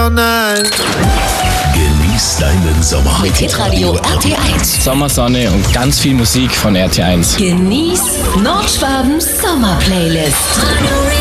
Genieß deinen Sommer. Mit Hitradio RT1. Sommersonne und ganz viel Musik von RT1. Genieß Nordschwabens Sommerplaylist.